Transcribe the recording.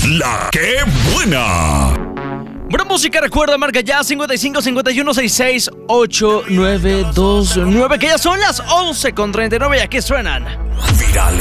La que buena. Buena música, recuerda, marca ya 55 51 66 8929, que ya son las 11:39 y aquí suenan Viral.